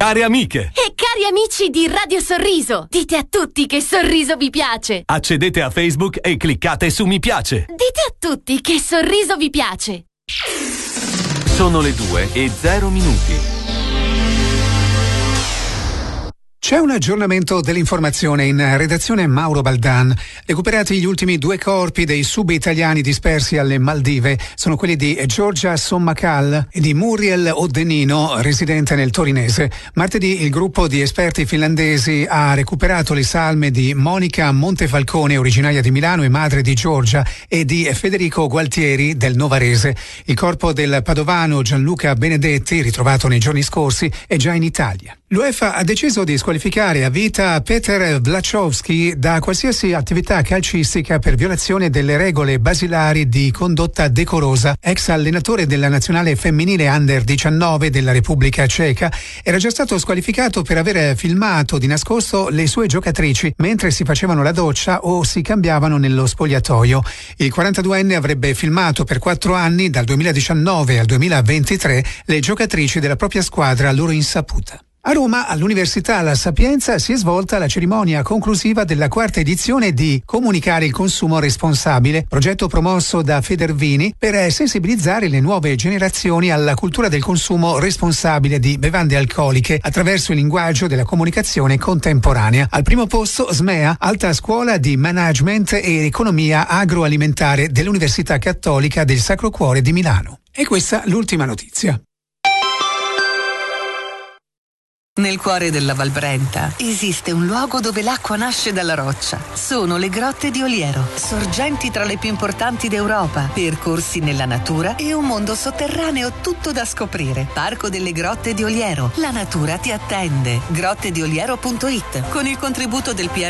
Care amiche e cari amici di Radio Sorriso, dite a tutti che Sorriso vi piace. accedete a Facebook e cliccate su mi piace. Dite a tutti che Sorriso vi piace. Sono le 2:0. C'è un aggiornamento dell'informazione in redazione Mauro Baldan. Recuperati gli ultimi 2 corpi dei sub-italiani dispersi alle Maldive. Sono quelli di Giorgia Sommakal e di Muriel Odenino, residente nel torinese. Martedì il gruppo di esperti finlandesi ha recuperato le salme di Monica Montefalcone, originaria di Milano e madre di Giorgia, e di Federico Gualtieri del Novarese. Il corpo del padovano Gianluca Benedetti, ritrovato nei giorni scorsi, è già in Italia. L'UEFA ha deciso di squalificare a vita Peter Blachowski da qualsiasi attività calcistica per violazione delle regole basilari di condotta decorosa. Ex allenatore della nazionale femminile Under 19 della Repubblica Ceca, era già stato squalificato per aver filmato di nascosto le sue giocatrici mentre si facevano la doccia o si cambiavano nello spogliatoio. Il 42enne avrebbe filmato per 4 anni, dal 2019 al 2023, le giocatrici della propria squadra a loro insaputa. A Roma, all'Università La Sapienza, si è svolta la cerimonia conclusiva della 4ª edizione di Comunicare il consumo responsabile, progetto promosso da Federvini per sensibilizzare le nuove generazioni alla cultura del consumo responsabile di bevande alcoliche attraverso il linguaggio della comunicazione contemporanea. Al primo posto Smea, Alta Scuola di Management e Economia Agroalimentare dell'Università Cattolica del Sacro Cuore di Milano. E questa l'ultima notizia. Nel cuore della Val Brenta esiste un luogo dove l'acqua nasce dalla roccia. Sono le Grotte di Oliero, sorgenti tra le più importanti d'Europa, percorsi nella natura e un mondo sotterraneo tutto da scoprire. Parco delle Grotte di Oliero. La natura ti attende. grottedioliero.it. Con il contributo del PR